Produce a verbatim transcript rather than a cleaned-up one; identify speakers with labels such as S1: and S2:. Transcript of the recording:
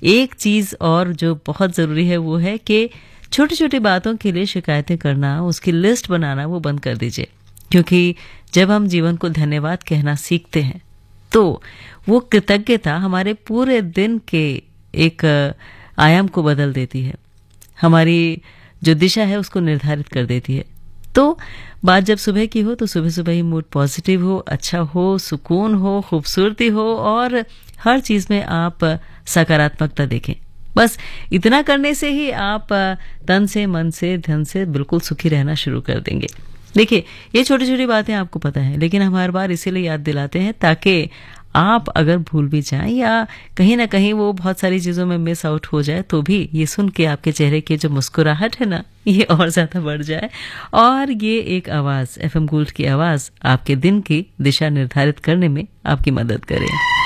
S1: एक चीज़ और जो बहुत ज़रूरी है वो है कि छोटी छोटी बातों के लिए शिकायतें करना, उसकी लिस्ट बनाना वो बंद कर दीजिए। क्योंकि जब हम जीवन को धन्यवाद कहना सीखते हैं तो वो कृतज्ञता हमारे पूरे दिन के एक आयाम को बदल देती है, हमारी जो दिशा है उसको निर्धारित कर देती है। तो बात जब सुबह की हो तो सुबह सुबह ही मूड पॉजिटिव हो, अच्छा हो, सुकून हो, खूबसूरती हो और हर चीज़ में आप सकारात्मकता देखें। बस इतना करने से ही आप तन से, मन से, धन से बिल्कुल सुखी रहना शुरू कर देंगे। देखिए, ये छोटी छोटी बातें आपको पता है, लेकिन हम हर बार इसीलिए याद दिलाते हैं ताकि आप अगर भूल भी जाएं या कहीं ना कहीं वो बहुत सारी चीज़ों में मिस आउट हो जाए तो भी ये सुन के आपके चेहरे की जो मुस्कुराहट है ना, ये और ज़्यादा बढ़ जाए और ये एक आवाज़, एफएम गोल्ड की आवाज़, आपके दिन की दिशा निर्धारित करने में आपकी मदद करे।